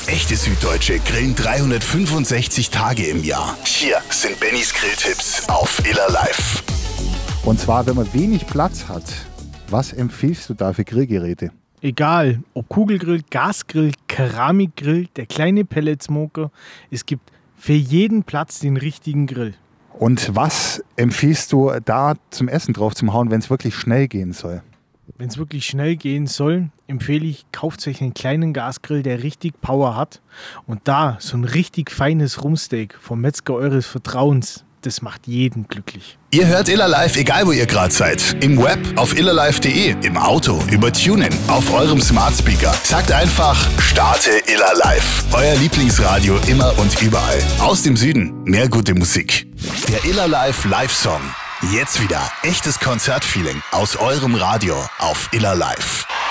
Echte Süddeutsche grillen 365 Tage im Jahr. Hier sind Bennys Grilltipps auf Iller Live. Und zwar, wenn man wenig Platz hat, was empfiehlst du da für Grillgeräte? Egal, ob Kugelgrill, Gasgrill, Keramikgrill, der kleine Pelletsmoker, es gibt für jeden Platz den richtigen Grill. Und was empfiehlst du da zum Essen drauf zum Hauen, wenn es wirklich schnell gehen soll? Wenn es wirklich schnell gehen soll, empfehle ich, kauft euch einen kleinen Gasgrill, der richtig Power hat. Und da so ein richtig feines Rumsteak vom Metzger eures Vertrauens, das macht jeden glücklich. Ihr hört Iller Live, egal wo ihr gerade seid. Im Web, auf illerlive.de, im Auto, über TuneIn, auf eurem Smart Speaker. Sagt einfach, starte Iller Live. Euer Lieblingsradio immer und überall. Aus dem Süden, mehr gute Musik. Der Iller Live Live-Song. Jetzt wieder echtes Konzertfeeling aus eurem Radio auf Iller Live.